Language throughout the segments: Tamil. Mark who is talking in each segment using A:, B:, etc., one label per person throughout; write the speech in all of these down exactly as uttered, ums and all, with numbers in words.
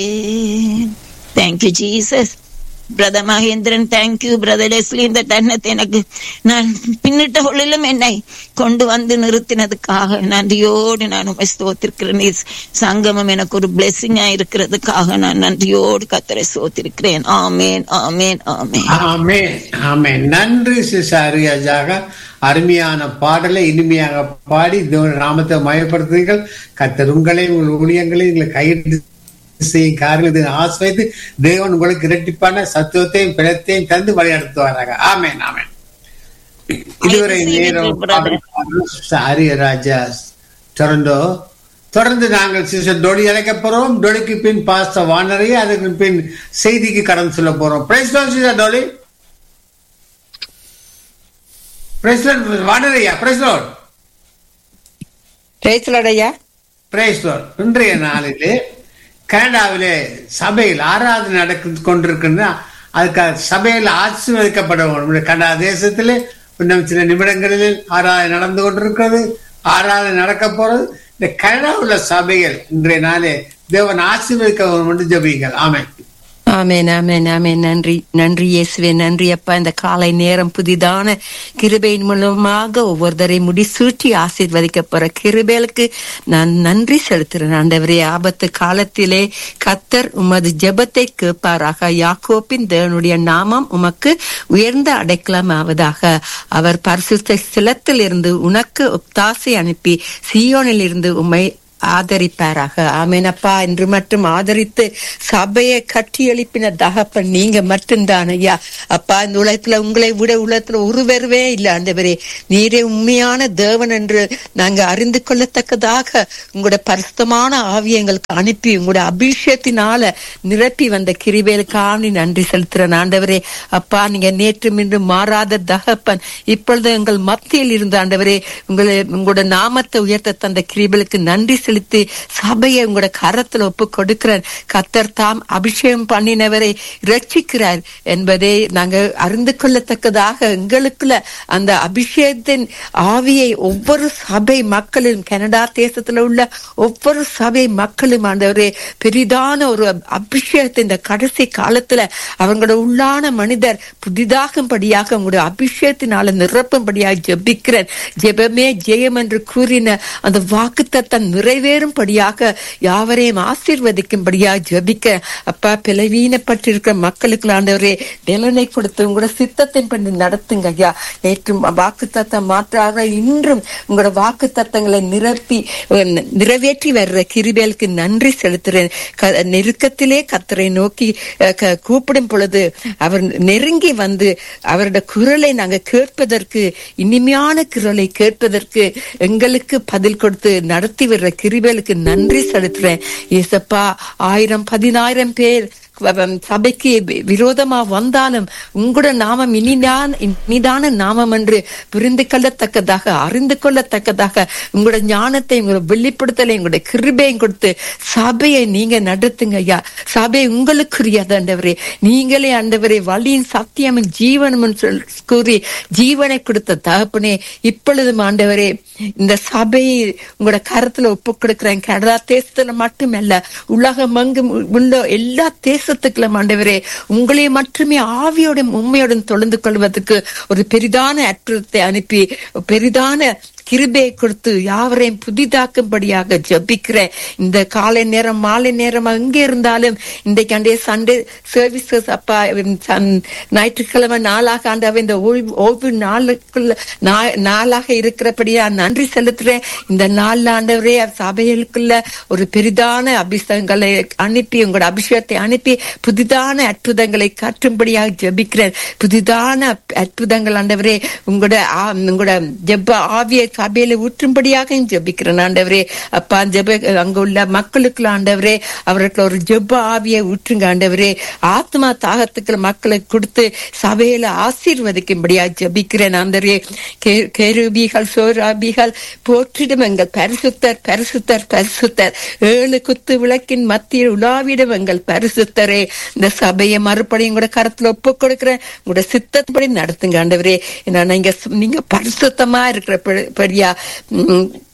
A: Thank you Jesus. Brother Mahendran thank you. Brother Leslie இந்த தருணத்தை எனக்கு நான் பின்னிட்ட பொழுதிலும் என்னை கொண்டு வந்து நிறுத்தினதுக்காக நன்றியோடு நான் உண்மை ஸ்தோத்திருக்கிறேன். சங்கமம் எனக்கு ஒரு பிளெஸிங்கா இருக்கிறதுக்காக நான் நன்றியோடு கர்த்தரை ஸ்தோத்திருக்கிறேன். ஆமேன் ஆமேன் ஆமேன்
B: ஆமேன் ஆமேன். நன்றி சிசாரியாஜாக அருமையான பாடலை இனிமையாக பாடி தேவனுடைய நாமத்தை மயப்படுத்துங்கள். கர்த்தர் உங்களையும் உங்கள் ஊழியங்களையும் உங்களை கைது செய்யும் காரியத்தை ஆசிரியத்து தேவன் உங்களுக்கு இரட்டிப்பான சத்துவத்தையும் பிழத்தையும் தந்து வழிநடத்துவாராக. ஆமேன் ஆமேன். இதுவரை நேரம் ஆரியராஜா டொரண்டோ. தொடர்ந்து நாங்கள் சிஸ்டர் டொலி அழைக்க போறோம். டொலிக்கு பின் பாஸ்டர் வானரை, அதுக்கு பின் செய்திக்கு கடன் சொல்ல போறோம். Price Lord sister டொலி. Price Lord வானரையா. Price Lord.
C: Price Lord ஐயா.
B: Price Lord. இன்றைய நாளிலே கனடாவிலே சபையில் ஆராதனை நடக்க கொண்டிருக்கின்ற அதுக்காக சபையில் ஆசீர்வதிக்கப்பட வேண்டும். கனடா தேசத்திலே இன்னும் சில நிமிடங்களில் ஆராதனை நடந்து கொண்டிருக்கிறது. ஆராதனை நடக்க போறது. இந்த கனடா உள்ள சபைகள் இன்றைய நாளே தேவன் ஆசீர்வதிக்க வேண்டும் என்று ஜெபியுங்கள். ஆமென்
C: ஆமேன் ஆமேன் ஆமேன். நன்றி நன்றி இயேசுவே. நன்றி அப்பா. இந்த காலை நேரம் புதிதான கிருபையின் மூலமாக ஒவ்வொருத்தரை முடிசூட்டி ஆசீர்வதிக்க போற கிருபைகளுக்கு நான் நன்றி செலுத்துறேன் ஆண்டவரே. ஆபத்து காலத்திலே கர்த்தர் உமது ஜெபத்தை கேட்பாராக. யாக்கோபின் தேவனுடைய நாமம் உமக்கு உயர்ந்த அடைக்கலம் ஆவதாக. அவர் பரிசுத்த ஸ்தலத்தில் இருந்து உனக்கு ஒத்தாசை அனுப்பி சீயோனில் இருந்து உம்மை ஆதரிப்பாராக. ஆமேனப்பா. என்று மட்டும் ஆதரித்து சபையை கட்டி எழுப்பின தகப்பன் நீங்க மட்டும்தான் ஐயா. அப்பா, இந்த உலகத்துல உங்களை விட உலகத்துல ஒருவருவே இல்லை ஆண்டவரே. நீரே உண்மையான தேவன் என்று நாங்க அறிந்து கொள்ளத்தக்கதாக உங்களோட பரிசுத்தமான ஆவியங்களுக்கு அனுப்பி உங்களோட அபிஷேகத்தினால நிரப்பி வந்த கிருபைகளுக்காக நன்றி செலுத்துறேன் ஆண்டவரே. அப்பா, நீங்க நேற்று இன்று மாறாத தகப்பன். இப்பொழுது எங்கள் மத்தியில் இருந்த ஆண்டவரே உங்களை உங்களோட நாமத்தை உயர்த்த தந்த கிருபைகளுக்கு நன்றி செலுத்தி சபையை உங்களோட கரத்துல ஒப்பு கொடுக்கிறேன். கர்த்தர் தாம் அபிஷேகம் பண்ணினவரை ரட்சிக்கிறார் என்பதை நாங்க அறிந்து கொள்ளத்தக்கதாக எங்களுக்குள்ள அந்த அபிஷேகத்தின் ஆவியை ஒவ்வொரு சபை மக்களும் கனடா தேசத்துல உள்ள ஒவ்வொரு சபை மக்களும் ஆண்டவரே பெரிதான ஒரு அபிஷேகத்தை இந்த கடைசி காலத்துல அவங்களோட உள்ளான மனிதர் புதிதாகும்படியாக உங்களுடைய அபிஷேகத்தினால நிரப்பும்படியாக ஜெபிக்கிறேன். ஜெபமே ஜெயம் என்று கூறின அந்த வாக்குத்தத்தம் நிறைவேறும்படியாக யாவரையும் ஆசீர்வதிக்கும்படியாக ஜெபிக்க அப்பா. பிளவீனப்பட்டிருக்கிற மக்களுக்கு ஆண்டவரே பலனை கொடுத்து உங்களோட சித்தத்தின் பண்ணி நடத்துங்க ஐயா. நேற்று வாக்குத்தத்தம் மாற்றாக இன்றும் உங்களோட வாக்கு தத்தங்களை நிரப்பி நிறைவேற்றி வர்ற கிருபைகளுக்கு நன்றி செலுத்துறேன். நெருக்கத்திலே கர்த்தரை நோக்கி கூப்பிடும் பொழுது அவர் நெருங்கி வந்து அவருடைய குரலை நாங்க கேட்பதற்கு, இனிமையான குரலை கேட்பதற்கு எங்களுக்கு பதில் கொடுத்து நடத்தி வர்ற கிருபைகளுக்கு நன்றி செலுத்துறேன் ஏசப்பா. ஆயிரம் பதினாயிரம் பேர் சபைக்கு விரோதமா வந்தாலும் உங்களோட நாமம் இனிதான் இனிதான நாமம் என்று புரிந்து கொள்ளத்தக்கதாக அறிந்து கொள்ளத்தக்கதாக உங்களோட ஞானத்தை உங்களோட வெளிப்படுத்தலை உங்களுடைய கிருபையும் கொடுத்து சபையை நீங்க நடத்துங்க ஐயா. சபை உங்களுக்குரியது ஆண்டவரே. நீங்களே ஆண்டவரே வழியின் சத்தியமும் ஜீவனும் கூறி ஜீவனை கொடுத்த தகப்பனே இப்பொழுதும் ஆண்டவரே இந்த சபையை உங்களோட கருத்துல ஒப்பு கொடுக்கிறேன். கனடா தேசத்துல மட்டுமல்ல உலகம் எங்கும் உள்ள எல்லா தேச ஆண்டவரே உங்களை மட்டுமே ஆவியோட உண்மையோடு தொழுந்து கொள்வதற்கு ஒரு பெரிதான அற்புதத்தை அனுப்பி பெரிதான கிருபையை கொடுத்து யாவரையும் புதிதாக்கும்படியாக ஜபிக்கிறேன். இந்த காலை நேரம் மாலை நேரம் அங்கே இருந்தாலும் இன்றைக்கு அண்டே சண்டே சர்வீசஸ் அப்பா ஞாயிற்றுக்கிழமை நாளாக ஆண்டவ இந்த ஓய்வு ஓய்வு நாளுக்குள்ள நாளாக இருக்கிறபடியா நன்றி செலுத்துறேன். இந்த நாள் ஆண்டவரே சபைகளுக்குள்ள ஒரு பெரிதான அபிஷேகங்களை அனுப்பி உங்களோட அபிஷேகத்தை அனுப்பி புதிதான அற்புதங்களை கற்றும்படியாக ஜபிக்கிறேன். புதிதான அற்புதங்கள் ஆண்டவரே உங்களோட உங்களோட ஜெப ஆவியை சபையில ஊற்றும்படியாக ஜெபிக்கிறேன் ஆண்டவரே. அப்பா ஜெப அங்க உள்ள மக்களுக்கு ஆண்டவரே அவர்களுக்கு ஒரு ஜெப ஆவியை ஊற்றுங்க ஆண்டவரே. ஆத்மா தாகத்துக்கு மக்களை கொடுத்து சபையில ஆசீர்வதிக்கும்படியா ஜெபிக்கிறேன் ஆண்டவரே. கேருபிகள் சோராபிகள் போற்றிடும் எங்கள் பரிசுத்தர் பரிசுத்தர் பரிசுத்தர். ஏழு குத்து விளக்கின் மத்தியில் உலாவிடும் எங்கள் பரிசுத்தரே. இந்த சபையை மறுபடியும் கூட கருத்துல ஒப்பு கொடுக்கிறேன். உங்களோட சித்தப்படி நடத்துங்க ஆண்டவரே. நீங்க நீங்க பரிசுத்தமா இருக்கிற படியா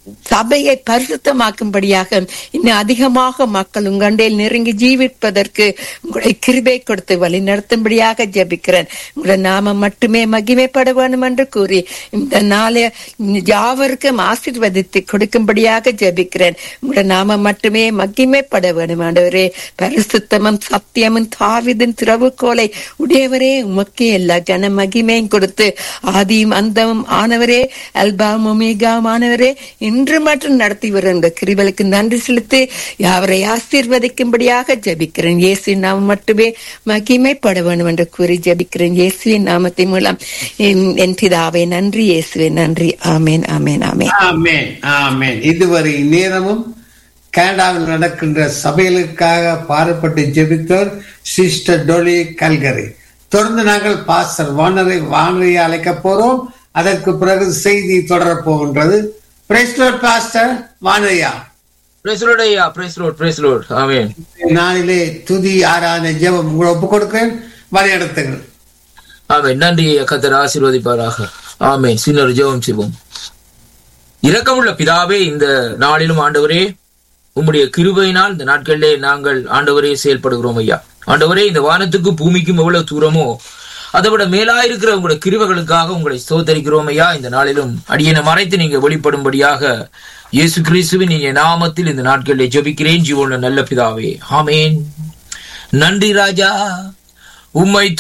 C: சபையை பரிசுத்தமாக்கும்படியாக இன்னும் அதிகமாக மக்கள் உங்கண்டையில் நெருங்கி ஜீவிப்பதற்கு உங்களை கிருபை கொடுத்து வழி நடத்தும்படியாக ஜெபிக்கிறேன். உங்களுடைய நாமம் மட்டுமே மகிமைப்பட வேண்டும் என்று கூறி இந்த நாளை யாவருக்கும் ஆசீர்வதித்து கொடுக்கும்படியாக ஜெபிக்கிறேன். உங்களுடைய நாமம் மட்டுமே மகிமைப்பட வேண்டும் ஆண்டவரே. பரிசுத்தமும் சத்தியமும் தாவீதின் திறவுகோலை உடையவரே, உமக்கே எல்லா கன மகிமையும் கொடுத்து ஆதியும் அந்தமும் ஆனவரே, அல்பாம் ஒமேகாவும் ஆனவரே, இன்று மட்டும் நடத்தி வருகின்ற கிருபைக்கு நன்றி செலுத்தி யாவரை ஆசீர்வதிக்கும்படியாக ஜெபிக்கிறேன். இயேசுவின் நாமம் மட்டுமே மகிமைப்பட வேண்டும் என்று கூறி ஜெபிக்கிறேன். இயேசுவின் நாமத்தின் மூலம் என் பிதாவே நன்றி. இயேசுவே நன்றி. ஆமேன், ஆமேன், ஆமேன்,
B: ஆமேன், ஆமேன். இதுவரை நேரமும் கனடாவில் நடக்கின்ற சபைகளுக்காக பாடப்பட்டு ஜெபித்தோர் சிஸ்டர் டோலி கல்கரி. தொடர்ந்து நாங்கள் பாஸ்டர் வானரை வானரையை அழைக்க போறோம். அதற்கு பிறகு செய்தி தொடரப் போகின்றது. Price Lord pastor வானரையா.
D: Price Lord ஐயா. Price Lord, price Lord. ஆமென்.
B: நாளிலே துதி ஆராதனை ஜெபம் உங்களை ஒப்புக் கொடுக்கிறேன். வழிநடத்துங்கள்.
D: ஆமென். நன்றி ஐயா. கர்த்தர் ஆசீர்வதிப்பாராக. ஆமென். சின்ன ஜெபம் செய்வோம். இரக்கமுள்ள பிதாவே, இந்த நாளிலும் ஆண்டவரே உம்முடைய கிருபையினால் இந்த நாட்களிலே நாங்கள் ஆண்டவரே செயல்படுகிறோம் ஐயா. ஆண்டவரே, இந்த வானத்துக்கும் பூமிக்கும் எவ்வளவு தூரமோ அதை விட மேலாயிருக்கிற உங்களுடைய கிருபைகளுக்காக உங்களை ஸ்தோத்தரிக்கிறோம் ஐயா. இந்த நாளிலும் அடியனை மறைத்து நீங்க வெளிப்படும்படியாக இயேசு கிறிஸ்துவின் நீங்க நாமத்தில் இந்த நாட்களிலே ஜெபிக்கிறேன் ஜீவனுள்ள நல்ல பிதாவே. ஆமென். நன்றி ராஜா, உம்மை